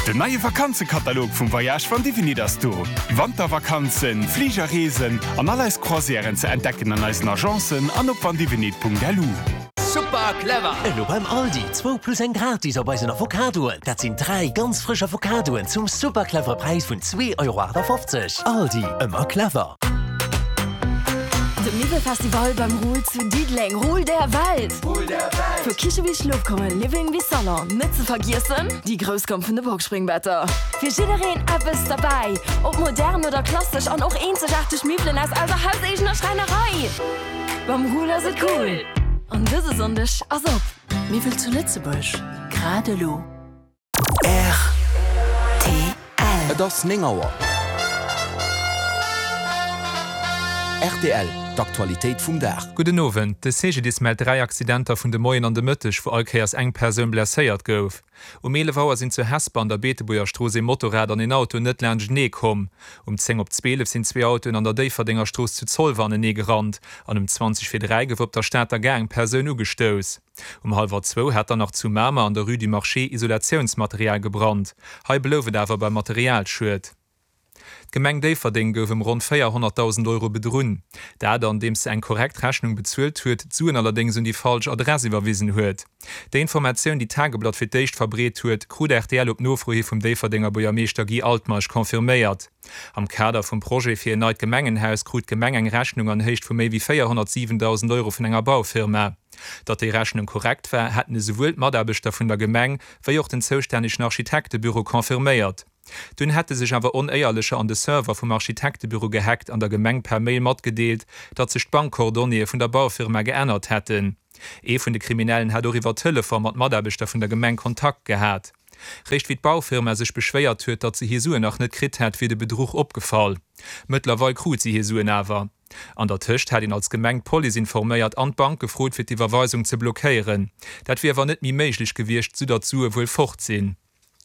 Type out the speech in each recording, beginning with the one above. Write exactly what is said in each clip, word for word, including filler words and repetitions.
Den neue Vakanzenkatalog vom Voyage von Divinidas Tour. Wandervakanzen, Fliegerreisen an alles Croisieren zu entdecken an unseren Agenzen an op van divinit punkt l u. Super clever! Hallo beim Aldi, zwei plus ein gratis auf unseren Avocadoen. Das sind drei ganz frische Avocadoen zum super clever Preis von zwei Euro fünfzig. Aldi, immer clever. Dem Mittelfestival beim Ruhl zu Diedling. Ruhl der Welt. Ruhl der Welt. Für Kische wie Schluck kommen Living wie Sonne. Nicht zu vergessen, die Größkampf von der Burgspringwetter. Für Jiderin etwas dabei. Ob modern oder klassisch und auch einzigartig Möbeln als also halt ich eine Schreinerei. Beim Ruhl ist es cool. Und das ist undisch, also mir will zu Lützeburg. Gerade lo. R T L. Das Ningauer. R T L, d'Aktualitéit vum Dach. Guten Abend, de sege dis mal drei Accidenter vun de Moien an de Mëttech, wo allkeiers eng Persoun blesséiert gouf. Um Meelewauer sind zu Hesper an der Beetebuer Strose Motorrad an den Auto net lern nee kom. Um zehn op zwölf sind zwei Autoen an der Deiferdinger Stroos zu Zollwarne nee gerannt, an um zwanzig vier drei gewupp der Städter Gang Persoun ugestöos. Um halber zwei hat er noch zu Mama an der Rue du Marché Isolationsmaterial gebrannt. Hei belowe dawer beim Material schürt. Gemeng Deifferding goufem rund vierhunderttausend Euro bedrun. Da an dem se eng korrekt Rechnung bezuelt huet, zuen allerdings un die falsch Adresse überwiesen huet. De Information, die Tageblatt fir deicht verbreet huet, krut R T L op Nofrohe vum Deifferdinger Bojameester Guy Altmarsch konfirméiert. Am Kader vum Projekt fir erneut Gemengenhaus krut Gemeng eng Rechnung an hecht vu méi wie vierhundertsiebentausend Euro vun enger Baufirma. Dat die Rechnung korrekt war, hätten e sowohl Maderbeter vun der Gemeng, wie auch den zoustännischen Architektebüro konfirméiert. Dünn hätte sich aber uneierlicher an de Server vom Architektebüro gehackt an der Gemeng per Mail mat gedeelt, dat sich Bankkordonie vun der Baufirma geändert hätten. E vun de Kriminellen hat iwwer Telefon mat Maderbeter vun der Gemeng Kontakt gehabt. Recht wie d Baufirma sich beschweiert huet, dat sie hier Sue nach net krit hat wie de Betrug opgefallen. Mittlerweile krut sie hier Sue nawer. An der Tischcht hat ihn als Gemeng Poli informéiert an Bank gefrot fir die Verweisung ze blockieren. Dat wie war net mi méiglich gewircht zu dazu wohl fortsinn.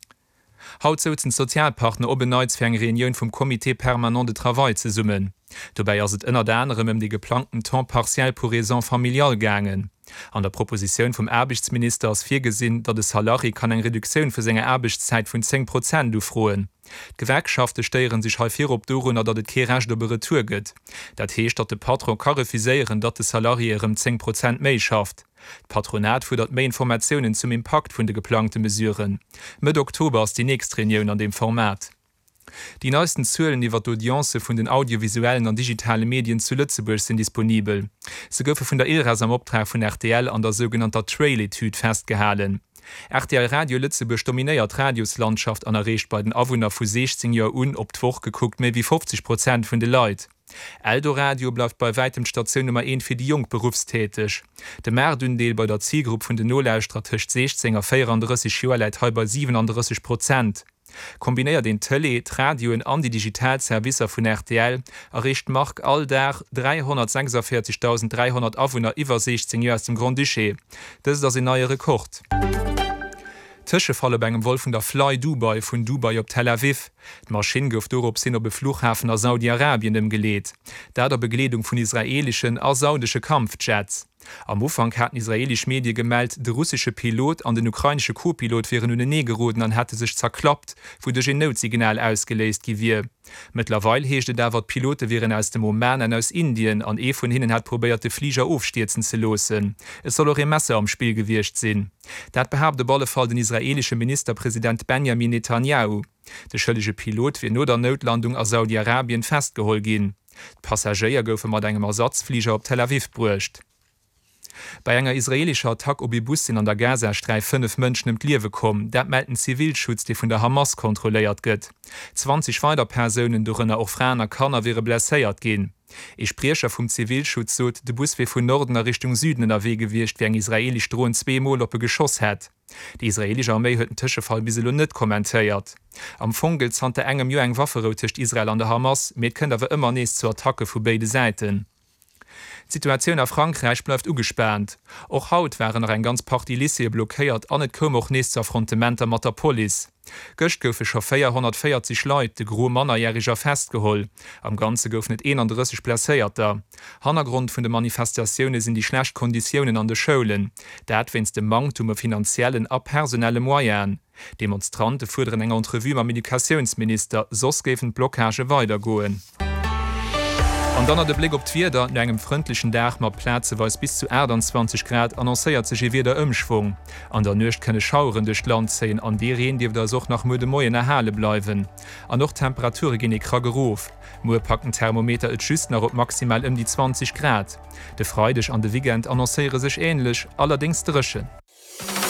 Haut zozen Sozialpartner obenneits fir eng Reunion vum Komitee permanent de Travail ze summen. Dobei as et ënner anderem em de geplanten temps partiel pour raison familial gangen. An der Proposition vom Erbichtsminister as fir gesinn, dat de Salari kann eng Reduktion für senger Erbichtszeit vun zehn Prozent ufroen. Gewerkschafte steieren sich häufig op Dorun, dat et Kerech der Retour gëtt. Dat heescht, dat de Patron karifiseieren, dat de Salari ihrem zehn Prozent méi schafft. Patronat fudert méi Informationen zum Impact vun de geplante Mesuren. Mit Oktober ist die nächste Reunion an dem Format. Die neuesten Zahlen iwwer d'Audience vun den audiovisuellen und digitale Medien zu Lützeburg sind disponibel. Se goufe vun der E R A S am Optrag vun R T L an der sogenannter Trail-Etude festgehalen. R T L Radio Lützeburg dominiert Radioslandschaft an errecht bei den Awohner vu sechzehn Jahr un op d'Woch geguckt méi wie fünfzig Prozent vun de Leiit. Eldoradio bleibt bei weitem Station Nummer eins für die Jung berufstätig. Der Mehrdündeel bei der Zielgruppe von den Nolaustrategie sechzehn auf vierunddreißig Jahre liegt bei siebenunddreißig Prozent. Kombiniert den Tele, Radioen an die Digitalservice von R T L erreicht Mark Alldach dreihundertsechsundvierzigtausenddreihundert Awohner über sechzehn Jahre aus dem Grand Duché. Das ist das ein neuer Rekord. Tische falle beim Wolf von der Fly Dubai von Dubai op Tel Aviv. Die Maschine gouf op sinn op Flughafen aus Saudi-Arabien dem geleet. Da der Bekleedung von israelischen als saudische Kampfjets. Am Ufang hat israelisch Medien gemeldet, der russische Pilot an den ukrainische Co-Pilot wären nun negeroden an hätte sich zerklappt, wo der Notsignal ausgelesen gewir. Mittlerweile heeschte da wat Pilote wären aus dem Oman an aus Indien an e von hinnen hat probiert de Flieger aufstürzen zu losen. Es soll auch ein Messer am Spiel gewircht sinn. Dat behauptet Ballefall den israelische Ministerpräsident Benjamin Netanyahu. Der schëllige Pilot wird nur der Notlandung aus Saudi-Arabien festgeholt gin. Passagier goufe mat engem Ersatzflieger op Tel Aviv bruecht. Bei enger israelischer Attack op Bussin an der Gazastreif fünf Mënschen im Liewe kom, dat melden Zivilschutz, die vun der Hamas kontrolliert gëtt. zwanzig weiter Personen durchënner auch Franer Kanner wäre blesséiert gin. E Sprecher vum Zivilschutz sot, de Bus wie vun Nordener Richtung Süden in der Wege gewircht, wie eng israelisch Drohnen zweimal op e Geschoss hat. Die israelische Armee huet den Tischefall bis net kommentéiert. Am Fungel zant engem Jo eng Wafferotecht Israel an der Hamas, met kënnt awer immer nees zur Attacke vu beide Seiten. Die Situation a Frankreich bleibt ugespernt. Och haut wären noch ein ganz Party Lycée blockéiert an net kom och nächste Affrontementer mat der Police. Göcht goufe scho vierhundertvierzig Leute de gro Mannerjähriger festgeholl. Am ganze gouf net einunddreißig Plaéierter. Hannergrund vun de Manifestationune sind die schlecht Konditionen an de Schulen. Dat wenns dem Mangtum finanziellen a personelle Moyen. Demonstrante fuderen enger Entrevue am Medikationsminister sos gefen Blockage weitergoen. An dann de Blick op d'Wider in engem freundlichen Dach mat Plätze weis bis zu zwanzig Grad annoncéiert sech wieder Ömschwung. An der Nøcht könne Schauren durch Land sehen an die Reen, die der soch nach Mode Moien erhale bleiwen. An noch Temperature gin ik krageruf. Mo packen Thermometer et schüst nach op maximal um die zwanzig Grad. De Freudech an de Wigent annoncéiere sech ähnlich, allerdings drschen.